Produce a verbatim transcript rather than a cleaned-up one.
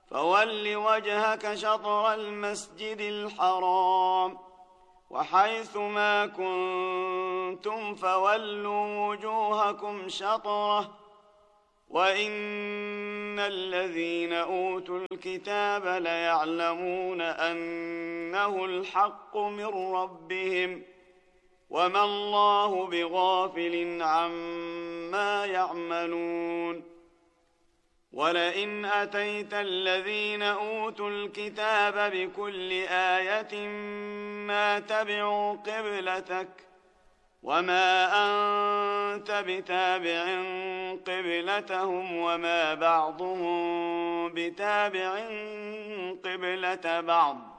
فول وجهك شطر المسجد الحرام وحيث ما كنتم فولوا وجوهكم شطره وإن الذين أوتوا الكتاب ليعلمون أنه الحق من ربهم وما الله بغافل عما يعملون ولئن أتيت الذين أوتوا الكتاب بكل آية ما تبعوا قبلتك وما أنت بتابع قبلتهم وما بعضهم بتابع قبلة بعض